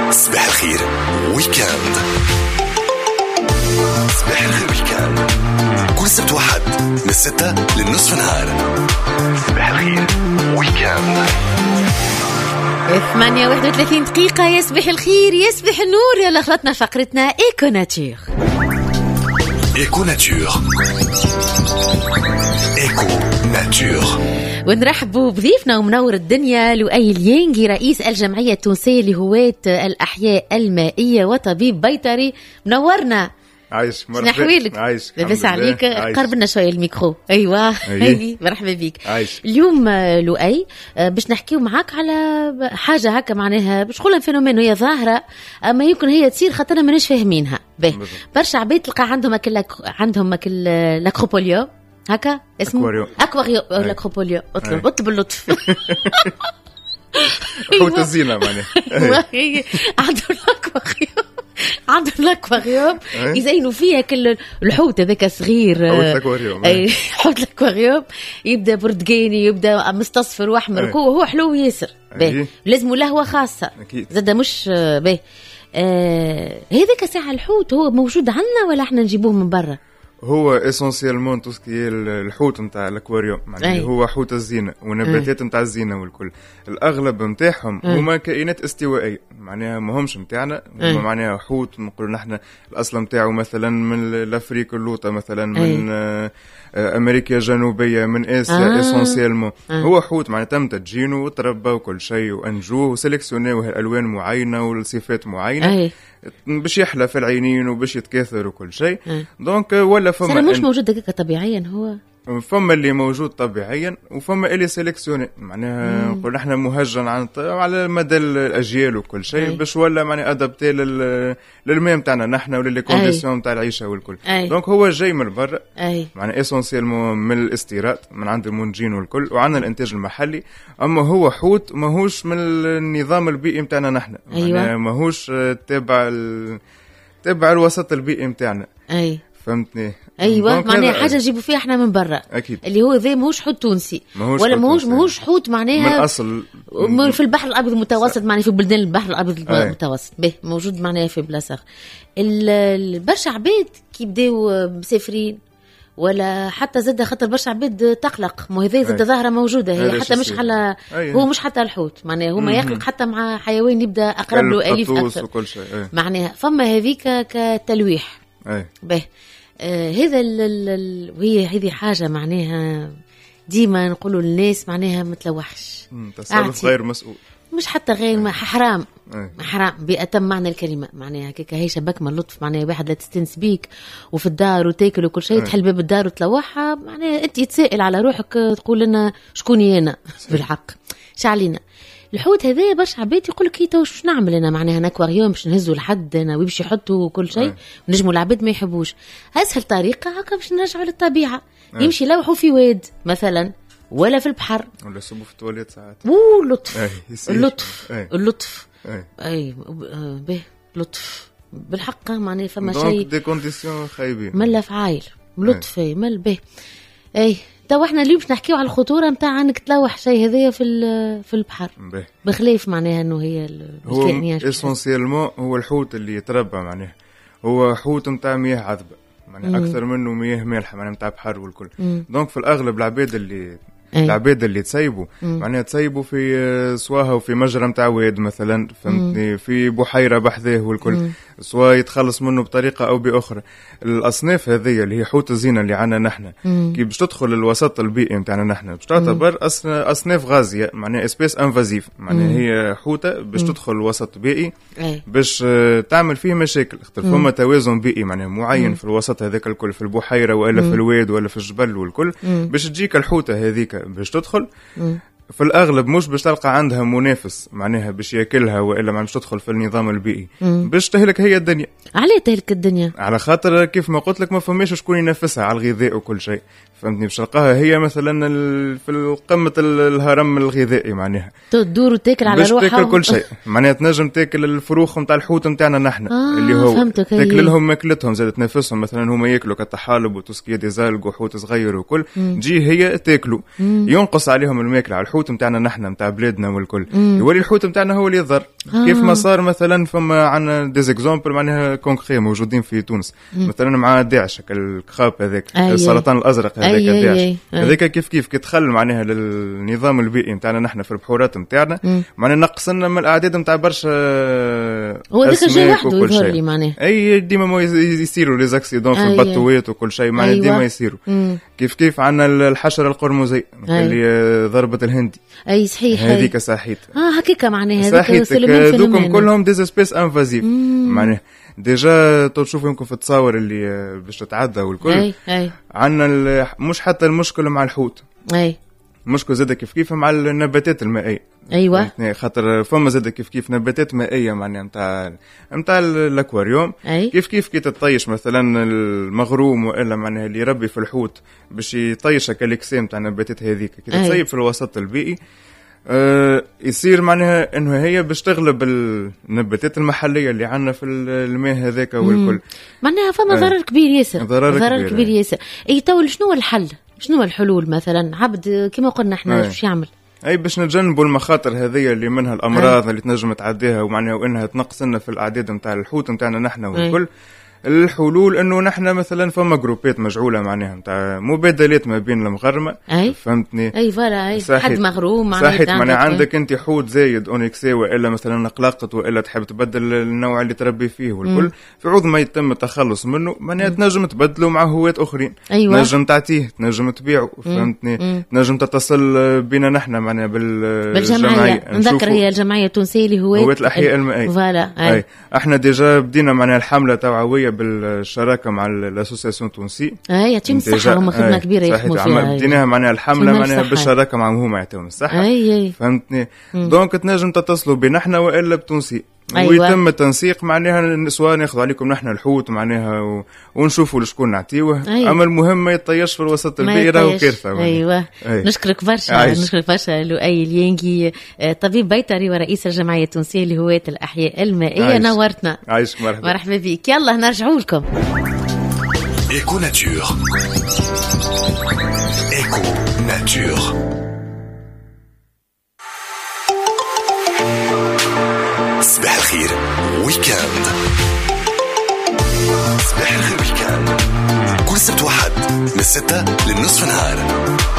صباح الخير ويكاند. صباح الخير ويكاند كل سبت واحد من 6 للنصف نهار. صباح الخير ويكاند 8:31 دقيقة. يصبح الخير يصبح النور. يلا خلطنا فقرتنا إيكو ناتور. إيكو ناتور. إيكو ناتور. ونرحبوا بضيفنا ومنور الدنيا لؤي اليانجي، رئيس الجمعية التونسية لهواة الأحياء المائية وطبيب بيطري. منورنا. عايش مرحبا. نحويلك عايش لاباس عليك. قرب لنا شويه الميكرو. ايوه هذه مرحبا بك. عايش. اليوم لؤي باش نحكيو معاك على حاجه هكا معناها باش نقولها فينومين هي ظاهره اما يمكن هي تصير خاطرنا ماناش فاهمينها. برشا عباد تلقى عندهم لاكروبوليو هكا اسمه اكواريو لاكروبوليو. اطلب اللطف. حوت الزينه معناها. عندهم الاكواريوم يزينوا فيها كل الحوت هذاك صغير. حوت الاكواريوم يبدا برتقاني يبدا مستصفر واحمر هو حلو ياسر. لازم له خاصه زاد مش باهي. هذاك ساعه الحوت هو موجود عندنا ولا احنا نجيبوه من برا؟ هو اسونسيالمون توسكي الحوت نتاع الاكواريوم معناها هو حوت الزينه ونباتات نتاع الزينه والكل. الاغلب نتاعهم هما كائنات استوائيه معناها ما همش نتاعنا. هما معناها حوت نقولوا نحن الاصل نتاعو مثلا من الافريق اللوطه مثلا من امريكا الجنوبيه من اسيا. اسونسيالمون هو حوت معناها تم تدجينه وتربى وكل شيء وانجوه وسلكسيونيوه الالوان معينه والصفات معينه باش يحلى في العينين وباش يتكاثر وكل شيء. دونك ولا فما مش موجود هكاك طبيعيا. هو فما اللي موجود طبيعيا وفما اللي سيلكسيوني معناها نقول نحن مهجن على مدى الاجيال وكل شيء باش ولا معناها ادابتي للميم تاعنا نحن وللي كونديسيون تاع العيشه والكل. دونك هو جاي من برا معناها اسونسيالمون من الاستيراد من عند المنتجين والكل وعندنا الانتاج المحلي. اما هو حوت ماهوش من النظام البيئي نتاعنا نحن. ماهوش تبع الوسط البيئي نتاعنا. فهمتني. ايوه معناها حاجه نجيبوا فيها احنا من برا اكيد. اللي هو ذا ماهوش حوت تونسي ولا ماهوش حوت معناها من اصل في البحر الابيض المتوسط معناها في بلدان البحر الابيض المتوسط به موجود معناها في بلاصه. برشا عباد كي بداو مسافرين ولا حتى زاد خاطر برشا عباد تقلق مو هذا زاد ظاهره موجوده هي حتى مش على هو مش حتى الحوت معناها هو ما يقلق حتى مع حيوان يبدا اقرب له اليف اكثر وكل شيء. معناها فما هذيك كتلويح به. هذا وهي هذه حاجة معناها ديما نقولوا للناس معناها ما تلوحش. تصرف غير مسؤول مش حتى غير حرام. حرام بأتم معنى الكلمة معناها هيك هي شبك من اللطف معناها واحد لا تستنس بيك وفي الدار وتاكل وكل شيء تحل باب الدار وتلوحها معناها انت تسائل على روحك تقول لنا شكوني انا بالحق شعلينا. الحوت هذا برشا عباد يقول لك تو شو نعمل انا معناها اكواريوم باش نهزوا لحد انا ويمشي يحطوا كل شيء نجموا العباد ما يحبوش. اسهل طريقه هكا باش نرجعوا للطبيعه يمشي يلوحوا في واد مثلا ولا في البحر ولا يصبوا في التواليت ساعات. اللطف به لطف بالحق معناها فما شيء دي كونديسيون خايبين ملا فعايل لطف مل به. تو احنا اليوم باش نحكيو على الخطوره نتاع انك تلوح شيء هذايا في البحر بخلاف معناها انه هي الكائنات اسونسيالمون هو الحوت اللي يتربى معناها هو حوت نتاع مياه عذبه معناها اكثر منه مياه مالحه معناها نتاع بحر والكل. دونك في الاغلب العباد اللي تسيبوا معناها تسيبوا في سواها وفي مجرى نتاع واد مثلا فهمتني في بحيره بحذاه والكل سوا يتخلص منه بطريقه او باخرى. الاصناف هذه اللي هي حوت الزينه اللي عنا نحن كي باش تدخل الوسط البيئي نتاعنا نحن باش تعتبر اصناف غازيه معناها اسبيس انفازيف معناها هي حوته باش تدخل الوسط بيئي باش تعمل فيه مشاكل. فما توازن بيئي معناها معين في الوسط هذاك الكل في البحيره ولا في الواد ولا في الجبل والكل باش تجيك الحوته هذيك باش تدخل في الأغلب مش باش تلقى عندها منافس معناها باش ياكلها وإلا ما مش تدخل في النظام البيئي باش تهلك هي الدنيا. عليه تهلك الدنيا؟ على خاطر كيف ما قلت لك ما فماش شكون ينافسها على الغذاء وكل شيء فهمتني، باش تلقاها هي مثلا في قمة الهرم الغذائي معناها تدور وتاكل على روحها، باش تاكل كل شيء معناها، تنجم تاكل الفروخ نتاع الحوت نتاعنا نحن اللي هو فهمتك. تاكل لهم ماكلتهم زاد تنافسهم، مثلا هما ياكلوا كالطحالب وتسكية دي زالق وحوت صغير وكل تجي هي تاكلوا، ينقص عليهم الماكلة على الحوت نتاعنا نحن نتاع بلادنا والكل، يولي الحوت نتاعنا هو اللي يضر. كيف ما صار مثلا فما عندنا ديزيكزومبل معناها كونكري موجودين في تونس، مثلا مع داعش الكخاب هذاك السرطان الازرق هذاك داعش هذاك كيف كي تدخل معناها للنظام البيئي نتاعنا نحن في البحورات نتاعنا، معناها نقص لنا من الاعداد نتاع برشا هو هذاك الشيء وحده يظهر لي معناها اي ديما يصيروا لي زاكسيدون في البطوات وكل شيء معناها ديما يصيروا. كيف عندنا الحشره القرمزي اللي ضربت الهندي، اي صحيح هذيك صحيت هكاك معناها هذيك دوكم كلهم ديز سبيس انفازيف معناها ديجا تشوف يمكن في التصاور اللي باش تتعدى والكل. عندنا مش حتى المشكل مع الحوت، مشكل زاد كيف مع النباتات المائيه. ايوه خاطر فما زاد كيف نباتات مائيه معناها نتاع الاكواريوم، كيف كي تطيش مثلا المغروم والا معناها اللي يربي في الحوت باش يطيش كالكسام تاع النباتات هذيك كي تتصيب في الوسط البيئي، يصير معناها انه هي باش تغلب النباتات المحليه اللي عندنا في الماء هذاك والكل، معناها فما ضرر كبير ياسر، ضرر كبير ياسر. اي تو شنو الحل، شنو الحلول؟ مثلا عبد كما قلنا احنا باش يعمل اي باش نتجنبوا المخاطر هذه اللي منها الامراض اللي تنجم تعديها ومعناها وانها تنقص لنا في الاعداد نتاع الحوت نتاعنا نحن والكل. الحلول انه نحن مثلا فما جروبات مجعوله معناها نتاع مبادلات ما بين المغرمه، فهمتني؟ اي فوالا حد مغروم صحيح معناها عندك انت حوت زايد اونيكسي والا مثلا قلقت والا تحب تبدل النوع اللي تربي فيه والكل، في عوض ما يتم التخلص منه معناها تنجم تبدله مع هوات اخرين، تنجم تعطيه تنجم تبيعه، فهمتني؟ تنجم تتصل بينا نحن معناها بالجمعيه، نذكر هي الجمعيه التونسيه لهوات الاحياء المائيه. فوالا احنا ديجا بدينا معناها الحمله توعويه بالشراكه مع الاسوسياسيون التونسي، يعطيهم الصحه، هم خدمه كبيره يخدموا فيها، بديناها معناها الحمله معناها بالشراكه معهم، هما يعطيهم الصحه، فهمتني؟ دونك تنجم تتصلوا بنا احنا والا بتونسي، ويتم التنسيق معناها سواء ناخذ عليكم نحن الحوت معناها ونشوفوا لشكون نعطيوه، اما المهم ما يطيش في الوسط البيئي راهو كارثه. نشكرك برشا، نشكرك برشا لؤي اليانجي، طبيب بيطري ورئيس الجمعيه التونسيه لهواة الاحياء المائيه، نورتنا. عايشك مرحبا بك. يلا نرجعوا لكم. ايكو ناتور، ايكو ناتور. صباح الخير ويكاند، صباح الخير ويكاند كل سبت وحد من 6 للنصف نهار.